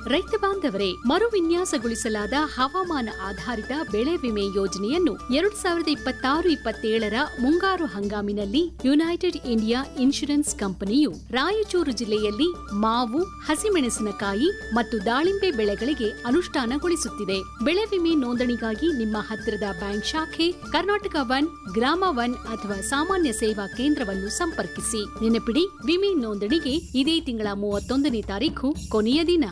ರೈತ ಬಾಂಧವರೇ, ಮರುವಿನ್ಯಾಸಗೊಳಿಸಲಾದ ಹವಾಮಾನ ಆಧಾರಿತ ಬೆಳೆ ವಿಮೆ ಯೋಜನೆಯನ್ನು 2026-27 ಮುಂಗಾರು ಹಂಗಾಮಿನಲ್ಲಿ ಯುನೈಟೆಡ್ ಇಂಡಿಯಾ ಇನ್ಶೂರೆನ್ಸ್ ಕಂಪನಿಯು ರಾಯಚೂರು ಜಿಲ್ಲೆಯಲ್ಲಿ ಮಾವು, ಹಸಿಮೆಣಸಿನಕಾಯಿ ಮತ್ತು ದಾಳಿಂಬೆ ಬೆಳೆಗಳಿಗೆ ಅನುಷ್ಠಾನಗೊಳಿಸುತ್ತಿದೆ. ಬೆಳೆ ವಿಮೆ ನೋಂದಣಿಗಾಗಿ ನಿಮ್ಮ ಹತ್ತಿರದ ಬ್ಯಾಂಕ್ ಶಾಖೆ, ಕರ್ನಾಟಕ ಒನ್, ಗ್ರಾಮ ಒನ್ ಅಥವಾ ಸಾಮಾನ್ಯ ಸೇವಾ ಕೇಂದ್ರವನ್ನು ಸಂಪರ್ಕಿಸಿ. ನೆನಪಿಡಿ, ವಿಮೆ ನೋಂದಣಿಗೆ ಇದೇ ತಿಂಗಳ 31ನೇ ತಾರೀಖು ಕೊನೆಯ ದಿನ.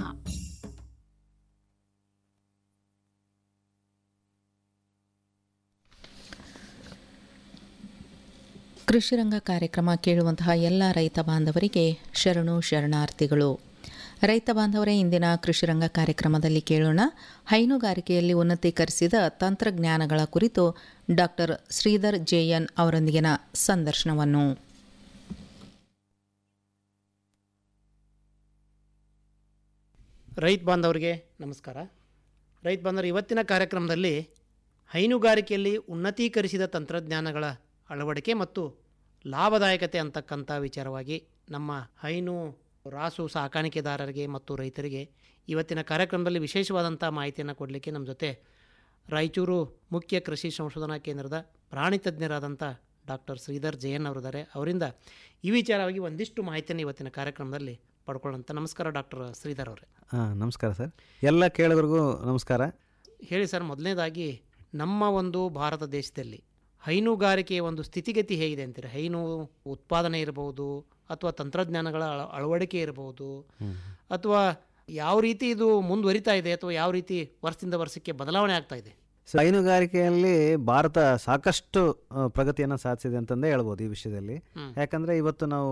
ಕೃಷಿರಂಗ ಕಾರ್ಯಕ್ರಮ ಕೇಳುವಂತಹ ಎಲ್ಲ ರೈತ ಬಾಂಧವರಿಗೆ ಶರಣು ಶರಣಾರ್ಥಿಗಳು. ರೈತ ಬಾಂಧವರೇ, ಇಂದಿನ ಕೃಷಿರಂಗ ಕಾರ್ಯಕ್ರಮದಲ್ಲಿ ಕೇಳೋಣ ಹೈನುಗಾರಿಕೆಯಲ್ಲಿ ಉನ್ನತೀಕರಿಸಿದ ತಂತ್ರಜ್ಞಾನಗಳ ಕುರಿತು ಡಾಕ್ಟರ್ ಶ್ರೀಧರ್ ಜೆಎನ್ ಅವರೊಂದಿಗಿನ ಸಂದರ್ಶನವನ್ನು. ರೈತ ಬಾಂಧವರಿಗೆ ನಮಸ್ಕಾರ. ರೈತ ಬಾಂಧವರು, ಇವತ್ತಿನ ಕಾರ್ಯಕ್ರಮದಲ್ಲಿ ಹೈನುಗಾರಿಕೆಯಲ್ಲಿ ಉನ್ನತೀಕರಿಸಿದ ತಂತ್ರಜ್ಞಾನಗಳ ಅಳವಡಿಕೆ ಮತ್ತು ಲಾಭದಾಯಕತೆ ಅಂತಕ್ಕಂಥ ವಿಚಾರವಾಗಿ ನಮ್ಮ ಹೈನು ರಾಸು ಸಾಕಾಣಿಕೆದಾರರಿಗೆ ಮತ್ತು ರೈತರಿಗೆ ಇವತ್ತಿನ ಕಾರ್ಯಕ್ರಮದಲ್ಲಿ ವಿಶೇಷವಾದಂಥ ಮಾಹಿತಿಯನ್ನು ಕೊಡಲಿಕ್ಕೆ ನಮ್ಮ ಜೊತೆ ರಾಯಚೂರು ಮುಖ್ಯ ಕೃಷಿ ಸಂಶೋಧನಾ ಕೇಂದ್ರದ ಪ್ರಾಣಿ ತಜ್ಞರಾದಂಥ ಡಾಕ್ಟರ್ ಶ್ರೀಧರ್ ಜೆಎನ್ ಅವರಿದ್ದಾರೆ. ಅವರಿಂದ ಈ ವಿಚಾರವಾಗಿ ಒಂದಿಷ್ಟು ಮಾಹಿತಿಯನ್ನು ಇವತ್ತಿನ ಕಾರ್ಯಕ್ರಮದಲ್ಲಿ ಪಡ್ಕೊಳ್ಳೋಂಥ. ನಮಸ್ಕಾರ ಡಾಕ್ಟರ್ ಶ್ರೀಧರ್ ಅವರೇ. ನಮಸ್ಕಾರ ಸರ್. ಎಲ್ಲ ಕೇಳೋರಿಗೂ ನಮಸ್ಕಾರ. ಹೇಳಿ ಸರ್, ಮೊದಲನೇದಾಗಿ ನಮ್ಮ ಒಂದು ಭಾರತ ದೇಶದಲ್ಲಿ ಹೈನುಗಾರಿಕೆಯ ಒಂದು ಸ್ಥಿತಿಗತಿ ಹೇಗಿದೆ ಅಂತೀರಿ? ಹೈನು ಉತ್ಪಾದನೆ ಇರಬಹುದು, ಅಥವಾ ತಂತ್ರಜ್ಞಾನಗಳ ಅಳವಡಿಕೆ ಇರಬಹುದು, ಅಥವಾ ಯಾವ ರೀತಿ ಇದು ಮುಂದುವರಿತಾ ಇದೆ, ಅಥವಾ ಯಾವ ರೀತಿ ವರ್ಷದಿಂದ ವರ್ಷಕ್ಕೆ ಬದಲಾವಣೆ ಆಗ್ತಾ ಇದೆ? ಹೈನುಗಾರಿಕೆಯಲ್ಲಿ ಭಾರತ ಸಾಕಷ್ಟು ಪ್ರಗತಿಯನ್ನು ಸಾಧಿಸಿದೆ ಅಂತಂದೇ ಹೇಳ್ಬೋದು ಈ ವಿಷಯದಲ್ಲಿ. ಯಾಕಂದರೆ ಇವತ್ತು ನಾವು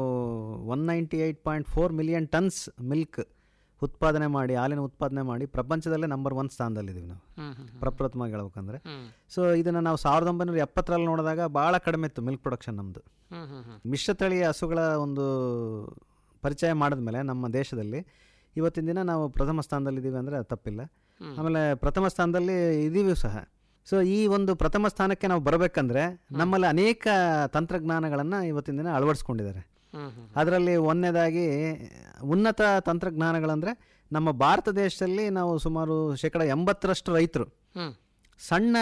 198.4 ಮಿಲಿಯನ್ ಟನ್ಸ್ ಮಿಲ್ಕ್ ಉತ್ಪಾದನೆ ಮಾಡಿ, ಹಾಲಿನ ಉತ್ಪಾದನೆ ಮಾಡಿ ಪ್ರಪಂಚದಲ್ಲೇ ನಂಬರ್ 1 ಸ್ಥಾನದಲ್ಲಿದ್ದೀವಿ ನಾವು, ಪ್ರಪ್ರಥಮವಾಗಿ ಹೇಳ್ಬೇಕಂದ್ರೆ. ಸೊ ಇದನ್ನು ನಾವು 1970ರಲ್ಲಿ ನೋಡಿದಾಗ ಭಾಳ ಕಡಿಮೆ ಇತ್ತು ಮಿಲ್ಕ್ ಪ್ರೊಡಕ್ಷನ್ ನಮ್ಮದು. ಮಿಶ್ರತಳಿಯ ಹಸುಗಳ ಒಂದು ಪರಿಚಯ ಮಾಡಿದ್ಮೇಲೆ ನಮ್ಮ ದೇಶದಲ್ಲಿ ಇವತ್ತಿನ ದಿನ ನಾವು ಪ್ರಥಮ ಸ್ಥಾನದಲ್ಲಿದ್ದೀವಿ ಅಂದರೆ ತಪ್ಪಿಲ್ಲ. ಆಮೇಲೆ ಪ್ರಥಮ ಸ್ಥಾನದಲ್ಲಿ ಇದ್ದೀವಿ ಸಹ. ಸೊ ಈ ಒಂದು ಪ್ರಥಮ ಸ್ಥಾನಕ್ಕೆ ನಾವು ಬರಬೇಕಂದ್ರೆ ನಮ್ಮಲ್ಲಿ ಅನೇಕ ತಂತ್ರಜ್ಞಾನಗಳನ್ನು ಇವತ್ತಿನ ದಿನ ಅಳವಡಿಸ್ಕೊಂಡಿದ್ದಾರೆ. ಅದರಲ್ಲಿ ಒಂದನೇದಾಗಿ ಉನ್ನತ ತಂತ್ರಜ್ಞಾನಗಳಂದರೆ ನಮ್ಮ ಭಾರತ ದೇಶದಲ್ಲಿ ನಾವು ಸುಮಾರು 80% ರೈತರು ಸಣ್ಣ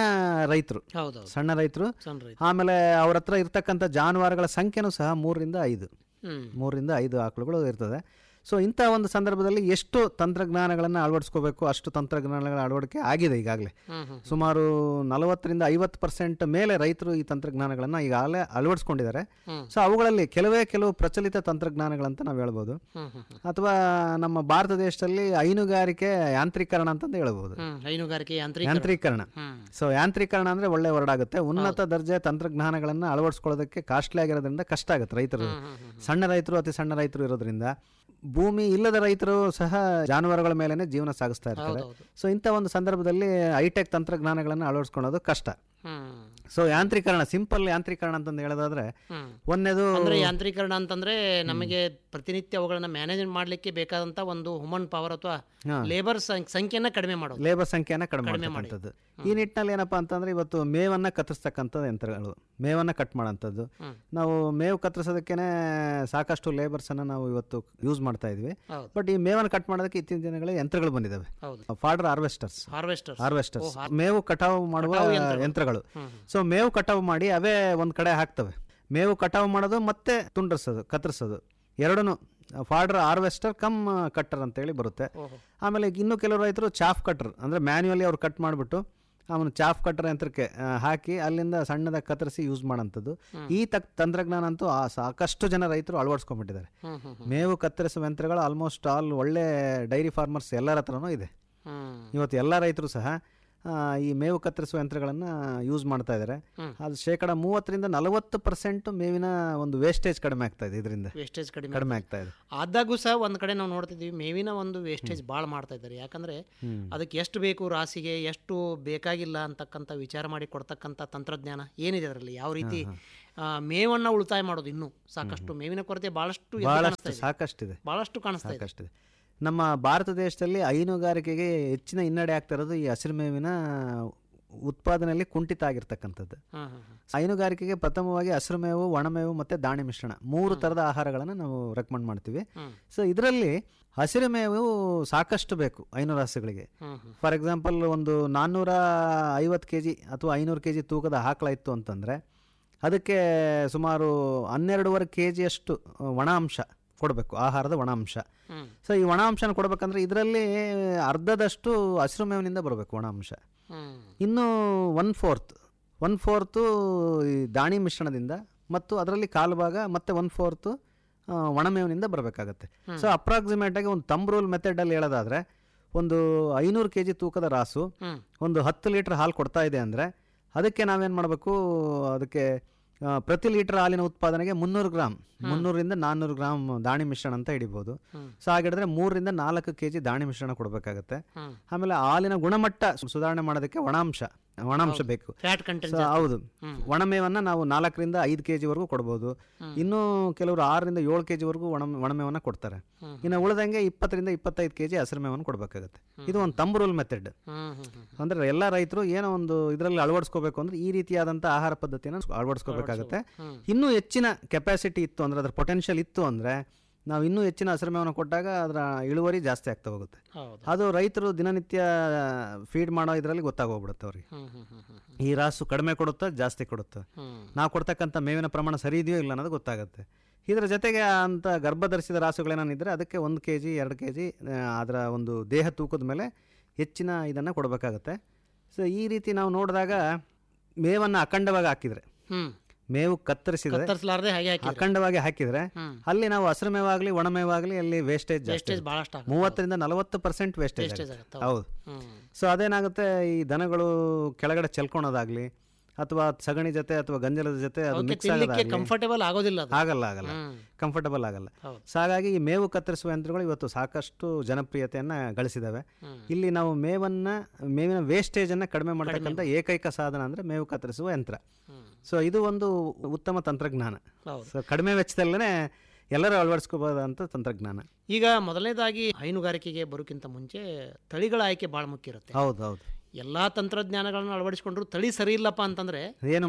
ರೈತರು. ಆಮೇಲೆ ಅವ್ರ ಹತ್ರ ಇರ್ತಕ್ಕಂಥ ಜಾನುವಾರುಗಳ ಸಂಖ್ಯೆನೂ ಸಹ 3 ರಿಂದ 5 ಆಕಳುಗಳು ಇರ್ತದೆ. ಸೊ ಇಂಥ ಒಂದು ಸಂದರ್ಭದಲ್ಲಿ ಎಷ್ಟು ತಂತ್ರಜ್ಞಾನಗಳನ್ನು ಅಳವಡಿಸ್ಕೋಬೇಕು ಅಷ್ಟು ತಂತ್ರಜ್ಞಾನಗಳ ಅಳವಡಿಕೆ ಆಗಿದೆ ಈಗಾಗಲೇ. ಸುಮಾರು 40-50% ಮೇಲೆ ರೈತರು ಈ ತಂತ್ರಜ್ಞಾನಗಳನ್ನು ಈಗಾಗಲೇ ಅಳವಡಿಸ್ಕೊಂಡಿದ್ದಾರೆ. ಸೊ ಅವುಗಳಲ್ಲಿ ಕೆಲವು ಪ್ರಚಲಿತ ತಂತ್ರಜ್ಞಾನಗಳಂತ ನಾವು ಹೇಳ್ಬೋದು. ಅಥವಾ ನಮ್ಮ ಭಾರತ ದೇಶದಲ್ಲಿ ಹೈನುಗಾರಿಕೆ ಯಾಂತ್ರೀಕರಣ ಅಂತಂದು ಹೇಳ್ಬೋದು. ಯಾಂತ್ರೀಕರಣ. ಸೊ ಯಾಂತ್ರೀಕರಣ ಅಂದರೆ ಒಳ್ಳೆ ವರ್ಡ್ ಆಗುತ್ತೆ. ಉನ್ನತ ದರ್ಜೆ ತಂತ್ರಜ್ಞಾನಗಳನ್ನು ಅಳವಡಿಸ್ಕೊಳ್ಳೋದಕ್ಕೆ ಕಾಸ್ಟ್ಲಿ ಆಗಿರೋದ್ರಿಂದ ಕಷ್ಟ ಆಗುತ್ತೆ ರೈತರು. ಅತಿ ಸಣ್ಣ ರೈತರು ಇರೋದ್ರಿಂದ ಭೂಮಿ ಇಲ್ಲದ ರೈತರು ಸಹ ಜಾನುವಾರುಗಳ ಮೇಲೆನೆ ಜೀವನ ಸಾಗಿಸ್ತಾ ಇರ್ತಾರೆ. ಸೊ ಇಂಥ ಒಂದು ಸಂದರ್ಭದಲ್ಲಿ ಹೈಟೆಕ್ ತಂತ್ರಜ್ಞಾನಗಳನ್ನು ಅಳವಡಿಸ್ಕೊಳ್ಳೋದು ಕಷ್ಟ. ಸೊ ಯಾಂತ್ರೀಕರಣ, ಸಿಂಪಲ್ ಯಾಂತ್ರೀಕರಣ ಅಂತಂದು ಹೇಳೋದಾದ್ರೆ, ಒಂದೇದು ಯಾಂತ್ರೀಕರಣ ಅಂತಂದ್ರೆ ನಮಗೆ ಪ್ರತಿನಿತ್ಯ ಅವುಗಳನ್ನ ಮ್ಯಾನೇಜ್ ಮಾಡ್ಲಿಕ್ಕೆ ಬೇಕಾದಂತ ಒಂದು ಹ್ಯೂಮನ್ ಪವರ್ ಅಥವಾ ಲೇಬರ್ ಸಂಖ್ಯೆನ ಕಡಿಮೆ ಮಾಡುವಂಥದ್ದು. ಈ ನಿಟ್ಟಿನಲ್ಲಿ ಏನಪ್ಪಾ ಅಂತಂದ್ರೆ ಇವತ್ತು ಮೇವನ್ನ ಕತ್ತರಿಸ್ತಕ್ಕಂಥ ಯಂತ್ರಗಳು, ಮೇವನ್ನ ಕಟ್ ಮಾಡೋಂಥದ್ದು. ನಾವು ಮೇವು ಕತ್ತರಿಸೋದಕ್ಕೇನೆ ಸಾಕಷ್ಟು ಲೇಬರ್ಸ್ ಅನ್ನ ನಾವು ಇವತ್ತು ಯೂಸ್ ಮಾಡ್ತಾ ಇದ್ವಿ. ಬಟ್ ಈ ಮೇವನ್ನು ಕಟ್ ಮಾಡೋದಕ್ಕೆ ಇತ್ತೀಚಿನ ದಿನಗಳಲ್ಲಿ ಯಂತ್ರಗಳು ಬಂದಿದ್ದಾವೆ. ಫಾಡರ್ ಹಾರ್ವೆಸ್ಟರ್ಸ್ ಮೇವು ಕಟಾವು ಮಾಡುವ ಯಂತ್ರಗಳು. ಸೊ ಮೇವು ಕಟಾವು ಮಾಡಿ ಅವೇ ಒಂದ್ ಕಡೆ ಹಾಕ್ತವೆ. ಮೇವು ಕಟಾವು ಮಾಡೋದು ಮತ್ತೆ ಕತ್ತರಿಸೋದು ಎರಡೂ ಫಾಡರ್ ಹಾರ್ವೆಸ್ಟರ್ ಕಮ್ ಕಟ್ಟರ್ ಅಂತೇಳಿ ಬರುತ್ತೆ. ಆಮೇಲೆ ಇನ್ನು ಕೆಲವು ರೈತರು ಚಾಫ್ ಕಟ್ಟರ್ ಅಂದ್ರೆ ಮ್ಯಾನ್ಯುವಲಿ ಅವ್ರು ಕಟ್ ಮಾಡಿಬಿಟ್ಟು ಅವನು ಚಾಫ್ ಕಟ್ಟರ್ ಯಂತ್ರಕ್ಕೆ ಹಾಕಿ ಅಲ್ಲಿಂದ ಸಣ್ಣದಾಗಿ ಕತ್ತರಿಸಿ ಯೂಸ್ ಮಾಡೋಂಥದ್ದು. ಈ ತಂತ್ರಜ್ಞಾನ ಅಂತೂ ಸಾಕಷ್ಟು ಜನ ರೈತರು ಅಳವಡಿಸ್ಕೊಂಡ್ಬಿಟ್ಟಿದ್ದಾರೆ. ಮೇವು ಕತ್ತರಿಸುವ ಯಂತ್ರಗಳು ಆಲ್ಮೋಸ್ಟ್ ಆಲ್ ಒಳ್ಳೆ ಡೈರಿ ಫಾರ್ಮರ್ಸ್ ಎಲ್ಲರ ಹತ್ರನೂ ಇದೆ. ಇವತ್ತು ಎಲ್ಲ ರೈತರು ಸಹ ಈ ಮೇವು ಕತ್ತರಿಸುವ ಯಂತ್ರಗಳನ್ನು ಯೂಸ್ ಮಾಡ್ತಾ ಇದ್ದಾರೆ. ಅದು 30-40% ಮೇವಿನ ಒಂದು ವೇಸ್ಟೇಜ್ ಕಡಿಮೆ ಆಗ್ತಾ ಇದೆ. ಇದರಿಂದ ಕಡಿಮೆ ಆಗ್ತಾ ಇದೆ. ಆದಾಗೂ ಸಹ ಒಂದ್ ಕಡೆ ನಾವು ನೋಡ್ತಿದ್ದೀವಿ ಮೇವಿನ ಒಂದು ವೇಸ್ಟೇಜ್ ಭಾಳ ಮಾಡ್ತಾ ಇದ್ದಾರೆ. ಯಾಕಂದ್ರೆ ಅದಕ್ಕೆ ಎಷ್ಟು ಬೇಕು ರಾಸಿಗೆ, ಎಷ್ಟು ಬೇಕಾಗಿಲ್ಲ ಅಂತಕ್ಕಂಥ ವಿಚಾರ ಮಾಡಿ ಕೊಡ್ತಕ್ಕಂಥ ತಂತ್ರಜ್ಞಾನ ಏನಿದೆ ಅದರಲ್ಲಿ, ಯಾವ ರೀತಿ ಮೇವನ್ನ ಉಳಿತಾಯ ಮಾಡೋದು. ಇನ್ನೂ ಸಾಕಷ್ಟು ಮೇವಿನ ಕೊರತೆ ಬಹಳಷ್ಟು ಕಾಣಿಸ್ತಾ ಇದೆ. ನಮ್ಮ ಭಾರತ ದೇಶದಲ್ಲಿ ಹೈನುಗಾರಿಕೆಗೆ ಹೆಚ್ಚಿನ ಹಿನ್ನಡೆ ಆಗ್ತಾ ಇರೋದು ಈ ಹಸಿರು ಮೇವಿನ ಉತ್ಪಾದನೆಯಲ್ಲಿ ಕುಂಠಿತ ಆಗಿರ್ತಕ್ಕಂಥದ್ದು. ಹೈನುಗಾರಿಕೆಗೆ ಪ್ರಥಮವಾಗಿ ಹಸಿರು ಮೇವು, ಒಣಮೇವು ಮತ್ತು ದಾಣಿ ಮಿಶ್ರಣ 3 ಥರದ ಆಹಾರಗಳನ್ನು ನಾವು ರೆಕಮೆಂಡ್ ಮಾಡ್ತೀವಿ. ಸೊ ಇದರಲ್ಲಿ ಹಸಿರು ಮೇವು ಸಾಕಷ್ಟು ಬೇಕು ಹೈನುರಾಸುಗಳಿಗೆ. ಫಾರ್ ಎಕ್ಸಾಂಪಲ್ ಒಂದು 450 kg ಅಥವಾ 500 kg ತೂಕದ ಆಕಳ ಇತ್ತು ಅಂತಂದರೆ ಅದಕ್ಕೆ ಸುಮಾರು 12.5 kg ಒಣ ಅಂಶ ಕೊಡಬೇಕು, ಆಹಾರದ ಒಣ ಅಂಶ. ಸೊ ಈ ಒಣ ಅಂಶನ ಕೊಡಬೇಕಂದ್ರೆ ಇದರಲ್ಲಿ ಅರ್ಧದಷ್ಟು ಹಸಿರು ಮೇವಿನಿಂದ ಬರಬೇಕು ಒಣ ಅಂಶ. ಇನ್ನು 1/4 ಈ ದಾಣಿ ಮಿಶ್ರಣದಿಂದ ಮತ್ತು ಅದರಲ್ಲಿ ಕಾಲು ಭಾಗ ಮತ್ತೆ 1/4 ಒಣಮೇವಿನಿಂದ ಬರಬೇಕಾಗತ್ತೆ. ಸೊ ಅಪ್ರಾಕ್ಸಿಮೇಟಾಗಿ ಒಂದು ತಂಬ್ ರೂಲ್ ಮೆಥಡಲ್ಲಿ ಹೇಳೋದಾದರೆ ಒಂದು 500 kg ತೂಕದ ರಾಸು ಒಂದು 10 ಲೀಟ್ರ್ ಹಾಲು ಕೊಡ್ತಾ ಇದೆ ಅಂದರೆ ಅದಕ್ಕೆ ನಾವೇನು ಮಾಡಬೇಕು, ಅದಕ್ಕೆ ಪ್ರತಿ ಲೀಟರ್ ಹಾಲಿನ ಉತ್ಪಾದನೆಗೆ 300 ಗ್ರಾಮ್ 300ರಿಂದ 400 ಗ್ರಾಮ್ ದಾಣಿ ಮಿಶ್ರಣ ಅಂತ ಹಿಡಿಬೋದು. ಸೊ ಹಾಗಿಡಿದ್ರೆ 3ರಿಂದ 4 kg ದಾಣಿ ಮಿಶ್ರಣ ಕೊಡಬೇಕಾಗತ್ತೆ. ಆಮೇಲೆ ಹಾಲಿನ ಗುಣಮಟ್ಟ ಸುಧಾರಣೆ ಮಾಡೋದಕ್ಕೆ ಒಣಾಂಶ ಬೇಕು. ಹೌದು, ಒಣಮೇವನ್ನ ನಾವು 4ರಿಂದ 5 kg ವರೆಗೂ ಕೊಡ್ಬೋದು. ಇನ್ನೂ ಕೆಲವರು 6ರಿಂದ 7 kg ವರೆಗೂ ಒಣಮೇವನ್ನ ಕೊಡ್ತಾರೆ. ಇನ್ನು ಉಳಿದಂಗೆ 20ರಿಂದ 25 kg ಹಸಿರು ಮೇವನ್ನು ಕೊಡಬೇಕಾಗತ್ತೆ. ಇದು ಒಂದು ತಂಬ್ ರೂಲ್ ಮೆಥಡ್. ಅಂದ್ರೆ ಎಲ್ಲ ರೈತರು ಏನೋ ಒಂದು ಇದರಲ್ಲಿ ಅಳವಡಿಸ್ಕೋಬೇಕು ಅಂದ್ರೆ ಈ ರೀತಿಯಾದಂಥ ಆಹಾರ ಪದ್ಧತಿಯನ್ನು ಅಳವಡಿಸ್ಕೋಬೇಕಾಗತ್ತೆ. ಇನ್ನೂ ಹೆಚ್ಚಿನ ಕೆಪಾಸಿಟಿ ಇತ್ತು ಅಂದ್ರೆ, ಅದ್ರ ಪೊಟೆನ್ಷಿಯಲ್ ಇತ್ತು ಅಂದ್ರೆ ನಾವು ಇನ್ನೂ ಹೆಚ್ಚಿನ ಹಸಿರು ಮೇವನ್ನು ಕೊಟ್ಟಾಗ ಅದರ ಇಳುವರಿ ಜಾಸ್ತಿ ಆಗ್ತಾ ಹೋಗುತ್ತೆ. ಅದು ರೈತರು ದಿನನಿತ್ಯ ಫೀಡ್ ಮಾಡೋ ಇದರಲ್ಲಿ ಗೊತ್ತಾಗೋಗ್ಬಿಡುತ್ತೆ ಅವ್ರಿಗೆ. ಈ ರಾಸು ಕಡಿಮೆ ಕೊಡುತ್ತಾ ಜಾಸ್ತಿ ಕೊಡುತ್ತೆ, ನಾವು ಕೊಡ್ತಕ್ಕಂಥ ಮೇವಿನ ಪ್ರಮಾಣ ಸರಿ ಇದೆಯೋ ಇಲ್ಲ ಅನ್ನೋದು ಗೊತ್ತಾಗುತ್ತೆ. ಇದರ ಜೊತೆಗೆ ಅಂತ ಗರ್ಭಧರಿಸಿದ ರಾಸುಗಳೇನಿದ್ರೆ ಅದಕ್ಕೆ 1 kg 2 kg ಅದರ ಒಂದು ದೇಹ ತೂಕದ ಮೇಲೆ ಹೆಚ್ಚಿನ ಇದನ್ನು ಕೊಡಬೇಕಾಗತ್ತೆ. ಸೊ ಈ ರೀತಿ ನಾವು ನೋಡಿದಾಗ ಮೇವನ್ನು ಅಖಂಡವಾಗಿ ಹಾಕಿದರೆ, ಮೇವು ಕತ್ತರಿಸಿದ್ರೆ ಅಖಂಡವಾಗಿ ಹಾಕಿದ್ರೆ ಅಲ್ಲಿ ನಾವು ಹಸಿರು ಮೇವಾಗಲಿ ಒಣಮೇವಾಗಲಿ ಅಲ್ಲಿ ವೇಸ್ಟೇಜ್ 30ರಿಂದ 40% ವೇಸ್ಟೇಜ್. ಹೌದು. ಸೊ ಅದೇನಾಗುತ್ತೆ, ಈ ದನಗಳು ಕೆಳಗಡೆ ಚೆಲ್ಕೊಳೋದಾಗ್ಲಿ ಅಥವಾ ಸಗಣಿ ಜೊತೆ ಅಥವಾ ಗಂಜಲದ ಜೊತೆ ಅದು ಮಿಕ್ಸ್ ಕಂಫರ್ಟೇಬಲ್ ಆಗಲ್ಲ. ಕಂಫರ್ಟಬಲ್ ಆಗಲ್ಲ. ಸೊ ಹಾಗಾಗಿ ಈ ಮೇವು ಕತ್ತರಿಸುವ ಯಂತ್ರಗಳು ಇವತ್ತು ಸಾಕಷ್ಟು ಜನಪ್ರಿಯತೆಯನ್ನ ಗಳಿಸಿದಾವೆ. ಇಲ್ಲಿ ನಾವು ಮೇವಿನ ವೇಸ್ಟೇಜ್ ಅನ್ನ ಕಡಿಮೆ ಮಾಡತಕ್ಕಂಥ ಏಕೈಕ ಸಾಧನ ಅಂದ್ರೆ ಮೇವು ಕತ್ತರಿಸುವ ಯಂತ್ರ. ಸೊ ಇದು ಒಂದು ಉತ್ತಮ ತಂತ್ರಜ್ಞಾನ. ಸೊ ಕಡಿಮೆ ವೆಚ್ಚದಲ್ಲೇ ಎಲ್ಲರೂ ಅಳವಡಿಸ್ಕೋಬಹುದಂತ ತಂತ್ರಜ್ಞಾನ. ಈಗ ಮೊದಲನೇದಾಗಿ ಹೈನುಗಾರಿಕೆಗೆ ಬರೋಕ್ಕಿಂತ ಮುಂಚೆ ತಳಿಗಳ ಆಯ್ಕೆ ಬಹಳ ಮುಖ್ಯ ಇರುತ್ತೆ. ಹೌದು. ಎಲ್ಲಾ ತಂತ್ರಜ್ಞಾನಗಳನ್ನು ಅಳವಡಿಸಿಕೊಂಡ್ರು ತಳಿ ಸರಿ ಇಲ್ಲಪ್ಪ ಅಂತಂದ್ರೆ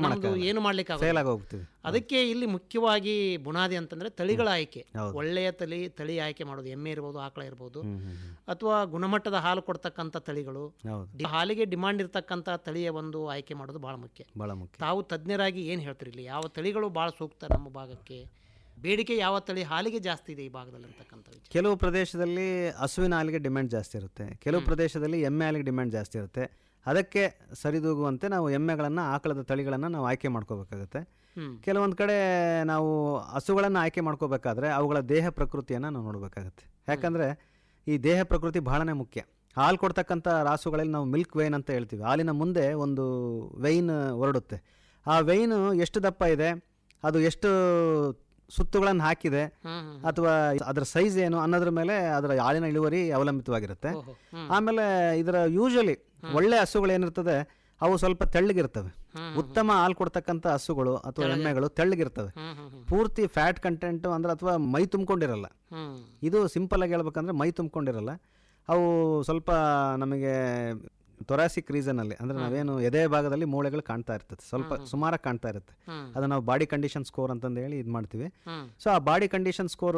ಏನು ಮಾಡ್ಲಿಕ್ಕೆ ಆಗೋಗ್ತದೆ. ಅದಕ್ಕೆ ಇಲ್ಲಿ ಮುಖ್ಯವಾಗಿ ಬುನಾದಿ ಅಂತಂದ್ರೆ ತಳಿಗಳ ಆಯ್ಕೆ. ಒಳ್ಳೆಯ ತಳಿ ಆಯ್ಕೆ ಮಾಡೋದು, ಎಮ್ಮೆ ಇರ್ಬೋದು, ಆಕಳ ಇರ್ಬೋದು, ಅಥವಾ ಗುಣಮಟ್ಟದ ಹಾಲು ಕೊಡ್ತಕ್ಕಂಥ ತಳಿಗಳು, ಹಾಲಿಗೆ ಡಿಮಾಂಡ್ ಇರ್ತಕ್ಕಂಥ ತಳಿಯ ಒಂದು ಆಯ್ಕೆ ಮಾಡೋದು ಬಹಳ ಮುಖ್ಯ. ತಾವು ತಜ್ಞರಾಗಿ ಏನು ಹೇಳ್ತೀರಿ, ಇಲ್ಲಿ ಯಾವ ತಳಿಗಳು ಬಹಳ ಸೂಕ್ತ ನಮ್ಮ ಭಾಗಕ್ಕೆ, ಬೇಡಿಕೆ ಯಾವ ತಳಿ ಹಾಲಿಗೆ ಜಾಸ್ತಿ ಇದೆ ಈ ಭಾಗದಲ್ಲಿ ಅಂತಕ್ಕಂಥ? ಕೆಲವು ಪ್ರದೇಶದಲ್ಲಿ ಹಸುವಿನ ಹಾಲಿಗೆ ಡಿಮ್ಯಾಂಡ್ ಜಾಸ್ತಿ ಇರುತ್ತೆ, ಕೆಲವು ಪ್ರದೇಶದಲ್ಲಿ ಎಮ್ಮೆ ಹಾಲಿಗೆ ಡಿಮ್ಯಾಂಡ್ ಜಾಸ್ತಿ ಇರುತ್ತೆ. ಅದಕ್ಕೆ ಸರಿದೂಗುವಂತೆ ನಾವು ಎಮ್ಮೆಗಳನ್ನು, ಆಕಳದ ತಳಿಗಳನ್ನು ನಾವು ಆಯ್ಕೆ ಮಾಡ್ಕೋಬೇಕಾಗತ್ತೆ. ಕೆಲವೊಂದು ಕಡೆ ನಾವು ಹಸುಗಳನ್ನು ಆಯ್ಕೆ ಮಾಡ್ಕೋಬೇಕಾದ್ರೆ ಅವುಗಳ ದೇಹ ಪ್ರಕೃತಿಯನ್ನು ನಾವು ನೋಡಬೇಕಾಗತ್ತೆ. ಯಾಕಂದರೆ ಈ ದೇಹ ಪ್ರಕೃತಿ ಬಹಳನೇ ಮುಖ್ಯ. ಹಾಲು ಕೊಡ್ತಕ್ಕಂಥ ರಾಸುಗಳಲ್ಲಿ ನಾವು ಮಿಲ್ಕ್ ವೈನ್ ಅಂತ ಹೇಳ್ತೀವಿ. ಹಾಲಿನ ಮುಂದೆ ಒಂದು ವೈನ್ ಹೊರಡುತ್ತೆ. ಆ ವೈನು ಎಷ್ಟು ದಪ್ಪ ಇದೆ, ಅದು ಎಷ್ಟು ಸುತ್ತುಗಳನ್ನು ಹಾಕಿದೆ, ಅಥವಾ ಅದರ ಸೈಜ್ ಏನು ಅನ್ನೋದ್ರ ಮೇಲೆ ಅದರ ಹಾಲಿನ ಇಳುವರಿ ಅವಲಂಬಿತವಾಗಿರುತ್ತೆ. ಆಮೇಲೆ ಇದರ ಯೂಶಲಿ ಒಳ್ಳೆ ಹಸುಗಳು ಏನಿರ್ತದೆ ಅವು ಸ್ವಲ್ಪ ತೆಳ್ಳಗಿರ್ತವೆ. ಉತ್ತಮ ಹಾಲು ಕೊಡ್ತಕ್ಕಂಥ ಹಸುಗಳು ಅಥವಾ ಎಮ್ಮೆಗಳು ತೆಳ್ಳಗಿರ್ತವೆ, ಪೂರ್ತಿ ಫ್ಯಾಟ್ ಕಂಟೆಂಟ್ ಅಂದ್ರೆ ಅಥವಾ ಮೈ ತುಂಬಿಕೊಂಡಿರಲ್ಲ. ಇದು ಸಿಂಪಲ್ ಆಗಿ ಹೇಳ್ಬೇಕಂದ್ರೆ ಮೈ ತುಂಬಿಕೊಂಡಿರಲ್ಲ. ಅವು ಸ್ವಲ್ಪ ನಮಗೆ ಥೊರಾಸಿಕ್ ರೀಸನಲ್ಲಿ ಅಂದರೆ ನಾವೇನು ಎದೆ ಭಾಗದಲ್ಲಿ ಮೂಳೆಗಳು ಕಾಣ್ತಾ ಇರ್ತದೆ, ಸ್ವಲ್ಪ ಸುಮಾರಾಗಿ ಕಾಣ್ತಾ ಇರುತ್ತೆ. ಅದನ್ನ ನಾವು ಬಾಡಿ ಕಂಡೀಷನ್ ಸ್ಕೋರ್ ಅಂತಂದು ಹೇಳಿ ಇದು ಮಾಡ್ತೀವಿ. ಸೊ ಆ ಬಾಡಿ ಕಂಡೀಷನ್ ಸ್ಕೋರ್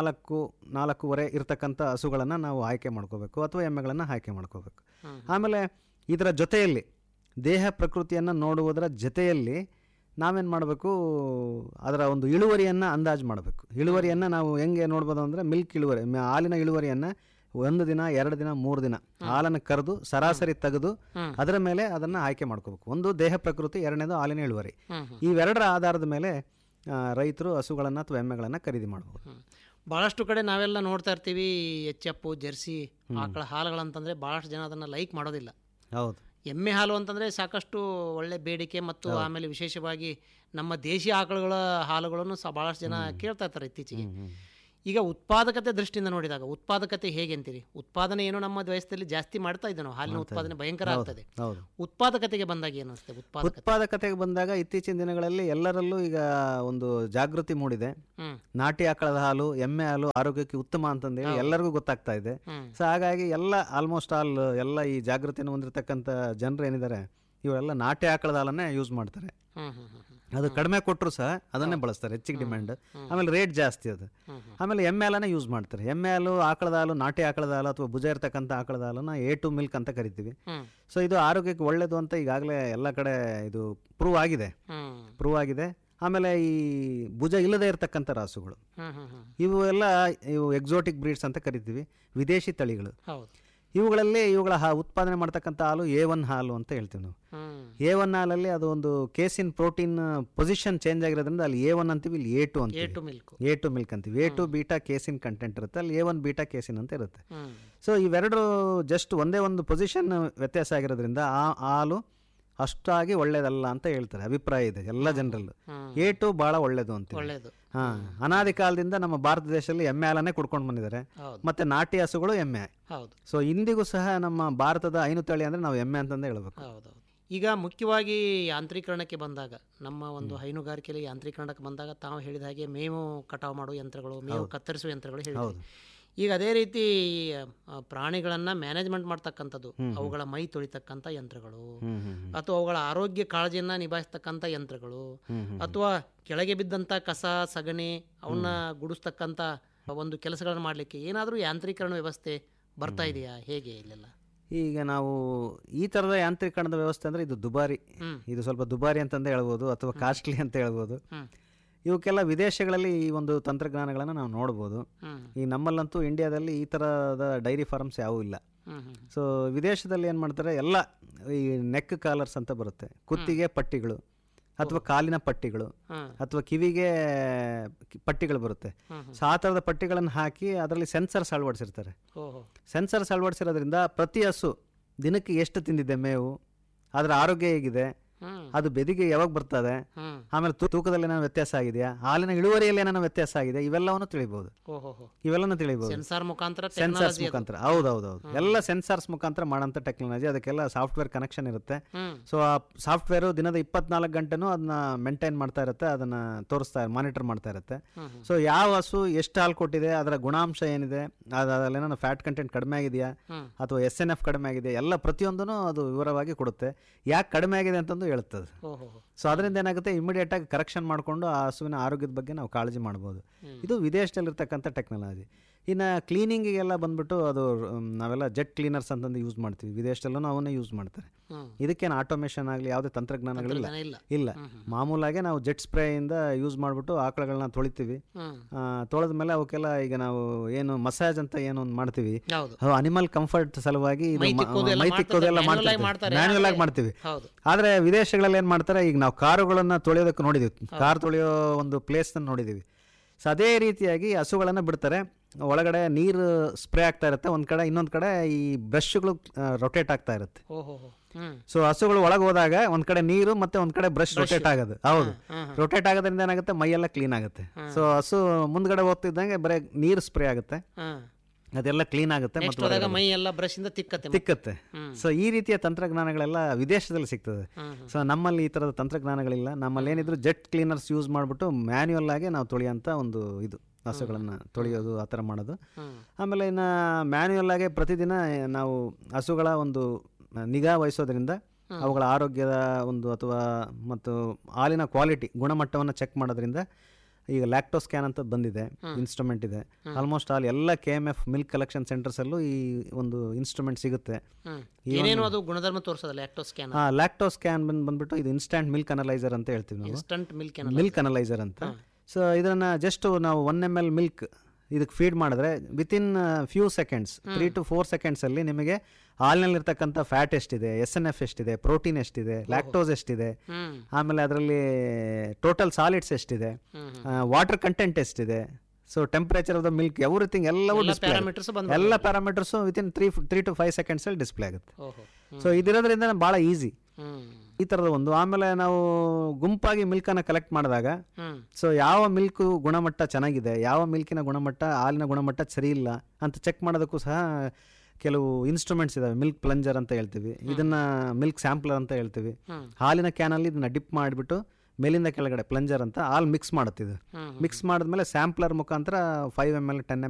4.5 ಇರ್ತಕ್ಕಂಥ ಹಸುಗಳನ್ನು ನಾವು ಆಯ್ಕೆ ಮಾಡ್ಕೋಬೇಕು ಅಥವಾ ಎಮ್ಮೆಗಳನ್ನು ಆಯ್ಕೆ ಮಾಡ್ಕೋಬೇಕು. ಆಮೇಲೆ ಇದರ ಜೊತೆಯಲ್ಲಿ ದೇಹ ಪ್ರಕೃತಿಯನ್ನು ನೋಡುವುದರ ಜೊತೆಯಲ್ಲಿ ನಾವೇನು ಮಾಡಬೇಕು, ಅದರ ಒಂದು ಇಳುವರಿಯನ್ನು ಅಂದಾಜು ಮಾಡಬೇಕು. ಇಳುವರಿಯನ್ನು ನಾವು ಹೆಂಗೆ ನೋಡ್ಬೋದು ಅಂದರೆ ಮಿಲ್ಕ್ ಇಳುವರಿ, ಹಾಲಿನ ಇಳುವರಿಯನ್ನು 1 ದಿನ 2 ದಿನ 3 ದಿನ ಹಾಲನ್ನು ಕರೆದು ಸರಾಸರಿ ತೆಗೆದು ಅದರ ಮೇಲೆ ಅದನ್ನು ಆಯ್ಕೆ ಮಾಡ್ಕೋಬೇಕು. ಒಂದು ದೇಹ ಪ್ರಕೃತಿ, ಎರಡನೇದು ಹಾಲಿನ ಇಳುವರಿ. ಇವೆರಡರ ಆಧಾರದ ಮೇಲೆ ರೈತರು ಹಸುಗಳನ್ನು ಅಥವಾ ಎಮ್ಮೆಗಳನ್ನು ಖರೀದಿ ಮಾಡ್ಬೋದು. ಭಾಳಷ್ಟು ಕಡೆ ನಾವೆಲ್ಲ ನೋಡ್ತಾ ಇರ್ತೀವಿ, ಎಚ್.ಎಫ್, ಜರ್ಸಿ ಆಕಳ ಹಾಲುಗಳಂತಂದರೆ ಭಾಳಷ್ಟು ಜನ ಅದನ್ನು ಲೈಕ್ ಮಾಡೋದಿಲ್ಲ. ಹೌದು. ಎಮ್ಮೆ ಹಾಲು ಅಂತಂದರೆ ಸಾಕಷ್ಟು ಒಳ್ಳೆ ಬೇಡಿಕೆ, ಮತ್ತು ಆಮೇಲೆ ವಿಶೇಷವಾಗಿ ನಮ್ಮ ದೇಶೀಯ ಆಕಳುಗಳ ಹಾಲುಗಳನ್ನು ಭಾಳಷ್ಟು ಜನ ಕೇಳ್ತಾ ಇರ್ತಾರೆ ಇತ್ತೀಚೆಗೆ. ಈಗ ಉತ್ಪಾದಕತೆ ದೃಷ್ಟಿಯಿಂದ ನೋಡಿದಾಗ ಉತ್ಪಾದಕತೆ ಹೇಗೆ ಅಂತೀರಿ? ಉತ್ಪಾದನೆ ಏನು ನಮ್ಮ ದೇಶದಲ್ಲಿ ಜಾಸ್ತಿ ಮಾಡ್ತಾ ಇದ್ದ ನಾವು, ಹಾಲಿನ ಉತ್ಪಾದನೆ ಭಯಂಕರ ಆಗ್ತದೆ. ಉತ್ಪಾದಕತೆಗೆ ಬಂದಾಗ ಏನು ಅನಿಸ್ತದೆ? ಉತ್ಪಾದಕತೆಗೆ ಬಂದಾಗ ಇತ್ತೀಚಿನ ದಿನಗಳಲ್ಲಿ ಎಲ್ಲರಲ್ಲೂ ಈಗ ಒಂದು ಜಾಗೃತಿ ಮೂಡಿದೆ. ನಾಟಿ ಆಕಳದ ಹಾಲು, ಎಮ್ಮೆ ಹಾಲು ಆರೋಗ್ಯಕ್ಕೆ ಉತ್ತಮ ಅಂತಂದೇಳಿ ಎಲ್ಲರಿಗೂ ಗೊತ್ತಾಗ್ತಾ ಇದೆ. ಸೊ ಹಾಗಾಗಿ ಆಲ್ಮೋಸ್ಟ್ ಆಲ್ ಎಲ್ಲ ಈ ಜಾಗೃತಿಯನ್ನು ಹೊಂದಿರತಕ್ಕಂಥ ಜನರು ಏನಿದ್ದಾರೆ ಇವೆಲ್ಲ ನಾಟಿ ಆಕಳದ ಹಾಲನ್ನೇ ಯೂಸ್ ಮಾಡ್ತಾರೆ. ಅದು ಕಡಿಮೆ ಕೊಟ್ಟರು ಸಹ ಅದನ್ನೇ ಬಳಸ್ತಾರೆ, ಹೆಚ್ಚಿಗೆ ಡಿಮ್ಯಾಂಡ್. ಆಮೇಲೆ ರೇಟ್ ಜಾಸ್ತಿ ಅದು. ಆಮೇಲೆ ಎಮ್ಮೆ ಹಾಲನ್ನೇ ಯೂಸ್ ಮಾಡ್ತಾರೆ. ಎಮ್ಮೆ ಹಾಲು, ಆಕಳದ ಹಾಲು, ನಾಟಿ ಆಕಳದ ಹಾಲು ಅಥವಾ ಭುಜ ಇರ್ತಕ್ಕಂಥ ಆಕಳದ ಹಾಲನ್ನ A2 ಮಿಲ್ಕ್ ಅಂತ ಕರಿತೀವಿ. ಸೊ ಇದು ಆರೋಗ್ಯಕ್ಕೆ ಒಳ್ಳೇದು ಅಂತ ಈಗಾಗಲೇ ಎಲ್ಲ ಕಡೆ ಇದು ಪ್ರೂವ್ ಆಗಿದೆ. ಆಮೇಲೆ ಈ ಭುಜ ಇಲ್ಲದೆ ಇರತಕ್ಕಂಥ ರಾಸುಗಳು, ಇವು ಎಕ್ಸೋಟಿಕ್ ಬ್ರೀಡ್ಸ್ ಅಂತ ಕರಿತೀವಿ, ವಿದೇಶಿ ತಳಿಗಳು. ಇವುಗಳಲ್ಲಿ ಇವುಗಳ ಉತ್ಪಾದನೆ ಮಾಡ್ತಕ್ಕಂಥ ಹಾಲು A1 ಹಾಲು ಅಂತ ಹೇಳ್ತೀವಿ ನಾವು. A1 ಹಾಲಲ್ಲಿ ಅದು ಒಂದು ಕೇಸಿನ್ ಪ್ರೋಟೀನ್ ಪೊಸಿಷನ್ ಚೇಂಜ್ ಆಗಿರೋದ್ರಿಂದ ಅಲ್ಲಿ A1 ಅಂತೀವಿ, ಇಲ್ಲಿ A2 ಅಂತೀವಿ. A2 ಮಿಲ್ಕ್ ಅಂತೀವಿ. A2 ಬೀಟಾ ಕೇಸಿನ್ ಕಂಟೆಂಟ್ ಇರುತ್ತೆ, ಅಲ್ಲಿ A1 ಬೀಟಾ ಕೇಸಿನ್ ಅಂತ ಇರುತ್ತೆ. ಸೊ ಇವೆರಡು ಜಸ್ಟ್ ಒಂದೇ ಒಂದು ಪೊಸಿಷನ್ ವ್ಯತ್ಯಾಸ ಆಗಿರೋದ್ರಿಂದ ಆ ಹಾಲು ಅಷ್ಟಾಗಿ ಒಳ್ಳೇದಲ್ಲ ಅಂತ ಹೇಳ್ತಾರೆ, ಅಭಿಪ್ರಾಯ ಇದೆ ಎಲ್ಲ ಜನರಲ್ಲೂ. A2 ಬಹಳ ಒಳ್ಳೇದು ಅಂತ. ಅನಾದಿ ಕಾಲದಿಂದ ನಮ್ಮ ಭಾರತ ದೇಶದಲ್ಲಿ ಎಮ್ಮೆ ಹಾಲನ್ನೇ ಕುಡ್ಕೊಂಡು ಬಂದಿದ್ದಾರೆ, ಮತ್ತೆ ನಾಟಿ ಹಸುಗಳು ಎಮ್ಮೆ. ಸೊ ಇಂದಿಗೂ ಸಹ ನಮ್ಮ ಭಾರತದ ಹೈನು ತಳಿ ಅಂದ್ರೆ ನಾವು ಎಮ್ಮೆ ಅಂತಂದೇ ಹೇಳ್ಬೇಕು. ಈಗ ಮುಖ್ಯವಾಗಿ ಯಾಂತ್ರೀಕರಣಕ್ಕೆ ಬಂದಾಗ, ನಮ್ಮ ಒಂದು ಹೈನುಗಾರಿಕೆಯಲ್ಲಿ ಯಾಂತ್ರೀಕರಣಕ್ಕೆ ಬಂದಾಗ ತಾವು ಹೇಳಿದ ಹಾಗೆ ಮೇವು ಕಟಾವು ಮಾಡುವ ಯಂತ್ರಗಳು, ಮೇವು ಕತ್ತರಿಸುವ ಯಂತ್ರಗಳು ಹೇಳಿದ್ವಿ. ಈಗ ಅದೇ ರೀತಿ ಪ್ರಾಣಿಗಳನ್ನ ಮ್ಯಾನೇಜ್ಮೆಂಟ್ ಮಾಡ್ತಕ್ಕಂಥದ್ದು, ಅವುಗಳ ಮೈ ತೊಳಿತಕ್ಕಂಥ ಯಂತ್ರಗಳು, ಅಥವಾ ಅವುಗಳ ಆರೋಗ್ಯ ಕಾಳಜಿಯನ್ನ ನಿಭಾಯಿಸ್ತಕ್ಕಂಥ ಯಂತ್ರಗಳು, ಅಥವಾ ಕೆಳಗೆ ಬಿದ್ದಂಥ ಕಸ ಸಗಣಿ ಅವನ್ನ ಗುಡಿಸ್ತಕ್ಕಂಥ ಒಂದು ಕೆಲಸಗಳನ್ನು ಮಾಡಲಿಕ್ಕೆ ಏನಾದರೂ ಯಾಂತ್ರೀಕರಣ ವ್ಯವಸ್ಥೆ ಬರ್ತಾ ಇದೆಯಾ, ಹೇಗೆ ಇಲ್ಲೆಲ್ಲ? ಈಗ ನಾವು ಈ ಥರದ ಯಾಂತ್ರೀಕರಣದ ವ್ಯವಸ್ಥೆ ಅಂದರೆ ಇದು ದುಬಾರಿ, ಇದು ಸ್ವಲ್ಪ ದುಬಾರಿ ಅಂತಂದೇ ಹೇಳ್ಬೋದು, ಅಥವಾ ಕಾಸ್ಟ್ಲಿ ಅಂತ ಹೇಳ್ಬೋದು. ಇವಕ್ಕೆಲ್ಲ ವಿದೇಶಗಳಲ್ಲಿ ಈ ಒಂದು ತಂತ್ರಜ್ಞಾನಗಳನ್ನು ನಾವು ನೋಡ್ಬೋದು. ಈ ನಮ್ಮಲ್ಲಂತೂ ಇಂಡಿಯಾದಲ್ಲಿ ಈ ಥರದ ಡೈರಿ ಫಾರ್ಮ್ಸ್ ಯಾವೂ ಇಲ್ಲ. ಸೊ ವಿದೇಶದಲ್ಲಿ ಏನು ಮಾಡ್ತಾರೆ, ಎಲ್ಲ ಈ ನೆಕ್ ಕಾಲರ್ಸ್ ಅಂತ ಬರುತ್ತೆ, ಕುತ್ತಿಗೆ ಪಟ್ಟಿಗಳು ಅಥವಾ ಕಾಲಿನ ಪಟ್ಟಿಗಳು ಅಥವಾ ಕಿವಿಗೆ ಪಟ್ಟಿಗಳು ಬರುತ್ತೆ. ಸೊ ಆ ಥರದ ಪಟ್ಟಿಗಳನ್ನು ಹಾಕಿ ಅದರಲ್ಲಿ ಸೆನ್ಸರ್ಸ್ ಅಳವಡಿಸಿರ್ತಾರೆ. ಸೆನ್ಸರ್ಸ್ ಅಳವಡಿಸಿರೋದ್ರಿಂದ ಪ್ರತಿ ಹಸು ದಿನಕ್ಕೆ ಎಷ್ಟು ತಿಂದಿದೆ ಮೇವು, ಅದರ ಆರೋಗ್ಯ ಹೇಗಿದೆ, ಅದು ಬೆದಿಗೆ ಯಾವಾಗ ಬರ್ತದೆ, ಆಮೇಲೆ ತೂಕದಲ್ಲಿ ಏನಾದ್ರು ವ್ಯತ್ಯಾಸ ಆಗಿದೆಯಾ, ಹಾಲಿನ ಇಳುವರಿಯಲ್ಲಿ ಏನಾದ್ರು ವ್ಯತ್ಯಾಸ ಆಗಿದೆ, ಇವೆಲ್ಲವನ್ನು ತಿಳಿಬಹುದು. ಸೆನ್ಸಾರ್ಸ್ ಮುಖಾಂತರ. ಹೌದೌದು, ಎಲ್ಲ ಸೆನ್ಸಾರ್ಸ್ ಮುಖಾಂತರ ಮಾಡೋಂಥ ಟೆಕ್ನಾಲಜಿ. ಅದಕ್ಕೆಲ್ಲ ಸಾಫ್ಟ್ವೇರ್ ಕನೆಕ್ಷನ್ ಇರುತ್ತೆ. ಸೊ ಆ ಸಾಫ್ಟ್ವೇರ್ ದಿನದ 24 ಗಂಟೆನೂ ಅದನ್ನ ಮೇಂಟೈನ್ ಮಾಡ್ತಾ ಇರುತ್ತೆ, ಅದನ್ನ ಮಾನಿಟರ್ ಮಾಡ್ತಾ ಇರುತ್ತೆ. ಸೊ ಯಾವ ಹಸು ಎಷ್ಟು ಹಾಲು ಕೊಟ್ಟಿದೆ, ಅದರ ಗುಣಾಂಶ ಏನಿದೆ, ಅದರಲ್ಲಿ ಏನಾದ್ರು ಫ್ಯಾಟ್ ಕಂಟೆಂಟ್ ಕಡಿಮೆ ಆಗಿದೆಯಾ ಅಥವಾ SNF ಕಡಿಮೆ ಆಗಿದೆ, ಎಲ್ಲ ಪ್ರತಿಯೊಂದೂ ಅದು ವಿವರವಾಗಿ ಕೊಡುತ್ತೆ. ಯಾಕೆ ಕಡಿಮೆ ಆಗಿದೆ ಅಂತಂದು ಹೇಳ್ತದೆ. ಸೊ ಅದರಿಂದ ಏನಾಗುತ್ತೆ, ಇಮಿಡಿಯೇಟ್ ಆಗಿ ಕರೆಕ್ಷನ್ ಮಾಡಿಕೊಂಡು ಆ ಹಸುವಿನ ಆರೋಗ್ಯದ ಬಗ್ಗೆ ನಾವು ಕಾಳಜಿ ಮಾಡ್ಬೋದು. ಇದು ವಿದೇಶದಲ್ಲಿರ್ತಕ್ಕಂಥ ಟೆಕ್ನಾಲಜಿ. ಇನ್ನು ಕ್ಲೀನಿಂಗಿಗೆಲ್ಲ ಬಂದ್ಬಿಟ್ಟು ಅದು ನಾವೆಲ್ಲ ಜೆಟ್ ಕ್ಲೀನರ್ಸ್ ಅಂತಂದು ಯೂಸ್ ಮಾಡ್ತೀವಿ, ವಿದೇಶದಲ್ಲೂ ಅವನ್ನೇ ಯೂಸ್ ಮಾಡ್ತಾರೆ. ಇದಕ್ಕೇನು ಆಟೋಮೇಷನ್ ಆಗಲಿ ಯಾವುದೇ ತಂತ್ರಜ್ಞಾನಗಳಿಲ್ಲ, ಇಲ್ಲ. ಮಾಮೂಲಾಗೆ ನಾವು ಜೆಟ್ ಸ್ಪ್ರೇಯಿಂದ ಯೂಸ್ ಮಾಡಿಬಿಟ್ಟು ಆಕಳಗಳನ್ನ ತೊಳಿತೀವಿ. ತೊಳೆದ ಮೇಲೆ ಅವಕ್ಕೆಲ್ಲ ಈಗ ನಾವು ಏನು ಮಸಾಜ್ ಅಂತ ಏನು ಮಾಡ್ತೀವಿ, ಅನಿಮಲ್ ಕಂಫರ್ಟ್ ಸಲುವಾಗಿ ಮೈ ತಿಕ್ಕೋದೆಲ್ಲ ಮ್ಯಾನ್ಯುಯಲ್ ಆಗಿ ಮಾಡ್ತೀವಿ. ಆದರೆ ವಿದೇಶಗಳಲ್ಲಿ ಏನು ಮಾಡ್ತಾರೆ, ಈಗ ನಾವು ಕಾರುಗಳನ್ನ ತೊಳೆಯೋದಕ್ಕೆ ನೋಡಿದೀವಿ, ಕಾರ್ ತೊಳೆಯೋ ಒಂದು ಪ್ಲೇಸ್ ನೋಡಿದೀವಿ. ಸೊ ಅದೇ ರೀತಿಯಾಗಿ ಹಸುಗಳನ್ನು ಬಿಡ್ತಾರೆ, ಒಳಗಡೆ ನೀರು ಸ್ಪ್ರೇ ಆಗ್ತಾ ಇರುತ್ತೆ, ಒಂದ್ ಕಡೆ ಇನ್ನೊಂದ್ ಕಡೆ ಈ ಬ್ರಷ್ಗಳು ರೊಟೇಟ್ ಆಗ್ತಾ ಇರುತ್ತೆ. ಸೊ ಹಸುಗಳು ಒಳಗೆ ಹೋದಾಗ ಒಂದ್ ಕಡೆ ನೀರು ಮತ್ತೆ ಒಂದ್ ಕಡೆ ಬ್ರಷ್ ರೊಟೇಟ್ ಆಗೋದು. ಹೌದು, ರೊಟೇಟ್ ಆಗೋದ್ರಿಂದ ಏನಾಗುತ್ತೆ, ಮೈಯೆಲ್ಲ ಕ್ಲೀನ್ ಆಗುತ್ತೆ. ಸೊ ಹಸು ಮುಂದ್ಗಡೆ ಹೋಗ್ತಿದ್ದಂಗೆ ಬರೀ ನೀರು ಸ್ಪ್ರೇ ಆಗುತ್ತೆ, ಅದೆಲ್ಲ ಕ್ಲೀನ್ ಆಗುತ್ತೆ, ತಿಕ್ಕತ್ತೆ. ಸೊ ಈ ರೀತಿಯ ತಂತ್ರಜ್ಞಾನಗಳೆಲ್ಲ ವಿದೇಶದಲ್ಲಿ ಸಿಗ್ತದೆ. ಸೊ ನಮ್ಮಲ್ಲಿ ಈ ತರದ ತಂತ್ರಜ್ಞಾನಗಳಿಲ್ಲ. ನಮ್ಮಲ್ಲಿ ಏನಿದ್ರು ಜೆಟ್ ಕ್ಲೀನರ್ಸ್ ಯೂಸ್ ಮಾಡ್ಬಿಟ್ಟು ಮ್ಯಾನ್ಯುಯಲ್ ಆಗಿ ನಾವು ತೊಳೆಯೋಂಥ ಒಂದು ಇದು, ಹಸುಗಳನ್ನ ತೊಳೆಯೋದು, ಆ ಥರ ಮಾಡೋದು. ಆಮೇಲೆ ಇನ್ನು ಮ್ಯಾನ್ಯುಯಲ್ ಆಗಿ ಪ್ರತಿದಿನ ನಾವು ಹಸುಗಳ ಒಂದು ನಿಗಾ ವಹಿಸೋದ್ರಿಂದ ಅವುಗಳ ಆರೋಗ್ಯದ ಒಂದು ಅಥವಾ ಮತ್ತು ಹಾಲಿನ ಕ್ವಾಲಿಟಿ ಗುಣಮಟ್ಟವನ್ನು ಚೆಕ್ ಮಾಡೋದ್ರಿಂದ ಈಗ ಲ್ಯಾಕ್ಟೋ ಸ್ಕ್ಯಾನ್ ಅಂತ ಬಂದಿದೆ, ಇನ್ಸ್ಟ್ರೂಮೆಂಟ್ ಇದೆ. ಆಲ್ಮೋಸ್ಟ್ ಆಲ್ ಎಲ್ಲ KMF ಮಿಲ್ಕ್ ಕಲೆಕ್ಷನ್ ಸೆಂಟರ್ಸ್ ಅಲ್ಲೂ ಈ ಒಂದು ಇನ್ಸ್ಟ್ರೂಮೆಂಟ್ ಸಿಗುತ್ತೆ. ಲ್ಯಾಕ್ಟೋ ಸ್ಕ್ಯಾನ್ ಬಂದ್ಬಿಟ್ಟು ಇದು ಇನ್ಸ್ಟಂಟ್ ಮಿಲ್ಕ್ ಅನಲೈಸರ್ ಅಂತ ಹೇಳ್ತೀವಿ ನಾವು, ಮಿಲ್ಕ್ ಅನಲೈಸರ್ ಅಂತ. ಸೊ ಇದನ್ನ ಜಸ್ಟ್ ನಾವು 1 ml ಮಿಲ್ಕ್ ಇದಕ್ಕೆ ಫೀಡ್ ಮಾಡಿದ್ರೆ within few seconds, 3 to 4 seconds ಅಲ್ಲಿ ನಿಮಗೆ ಹಾಲಿನಲ್ಲಿರ್ತಕ್ಕಂಥ ಫ್ಯಾಟ್ ಎಷ್ಟಿದೆ, SNF ಎಷ್ಟಿದೆ, ಪ್ರೋಟೀನ್ ಎಷ್ಟಿದೆ, ಲ್ಯಾಕ್ಟೋಸ್ ಎಷ್ಟಿದೆ, ಆಮೇಲೆ ಅದರಲ್ಲಿ ಟೋಟಲ್ ಸಾಲಿಡ್ಸ್ ಎಷ್ಟಿದೆ, ವಾಟರ್ ಕಂಟೆಂಟ್ ಎಷ್ಟಿದೆ, so temperature of the milk, everything ಎಲ್ಲವೂ ಎಲ್ಲ ಪ್ಯಾರಾಮೀಟರ್ಸು ವಿತಿನ್ 3 to 5 seconds ಅಲ್ಲಿ ಡಿಸ್ಪ್ಲೇ ಆಗುತ್ತೆ. ಸೊ ಇದಿರೋದ್ರಿಂದ ಭಾಳ ಈಸಿ ಈ ಥರದ ಒಂದು. ಆಮೇಲೆ ನಾವು ಗುಂಪಾಗಿ ಮಿಲ್ಕನ್ನು ಕಲೆಕ್ಟ್ ಮಾಡಿದಾಗ ಸೊ ಯಾವ ಮಿಲ್ಕ್ ಗುಣಮಟ್ಟ ಚೆನ್ನಾಗಿದೆ, ಯಾವ ಮಿಲ್ಕಿನ ಗುಣಮಟ್ಟ, ಹಾಲಿನ ಗುಣಮಟ್ಟ ಸರಿ ಇಲ್ಲ ಅಂತ ಚೆಕ್ ಮಾಡೋದಕ್ಕೂ ಸಹ ಕೆಲವು ಇನ್ಸ್ಟ್ರೂಮೆಂಟ್ಸ್ ಇದಾವೆ. ಮಿಲ್ಕ್ ಪ್ಲಂಜರ್ ಅಂತ ಹೇಳ್ತೀವಿ, ಇದನ್ನ ಮಿಲ್ಕ್ ಸ್ಯಾಂಪ್ಲರ್ ಅಂತ ಹೇಳ್ತೀವಿ. ಹಾಲಿನ ಕ್ಯಾನಲ್ಲಿ ಇದನ್ನ ಡಿಪ್ ಮಾಡಿಬಿಟ್ಟು ಮೇಲಿಂದ ಕೆಳಗಡೆ ಪ್ಲಂಜರ್ ಅಂತ ಹಾಲು ಮಿಕ್ಸ್ ಮಾಡುತ್ತಿದೆ. ಮಿಕ್ಸ್ ಮಾಡಿದ್ಮೇಲೆ ಸ್ಯಾಂಪ್ಲರ್ ಮುಖಾಂತರ 5 ml 10